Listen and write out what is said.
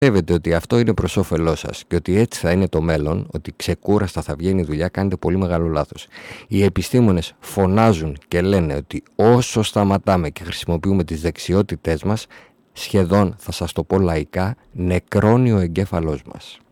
Πιστεύετε ότι αυτό είναι προς όφελός σας και ότι έτσι θα είναι το μέλλον, ότι ξεκούραστα θα βγαίνει η δουλειά, κάνετε πολύ μεγάλο λάθος. Οι επιστήμονες φωνάζουν και λένε ότι όσο σταματάμε και χρησιμοποιούμε τις δεξιότητές μας, σχεδόν, θα σας το πω λαϊκά, νεκρώνει ο εγκέφαλός μας.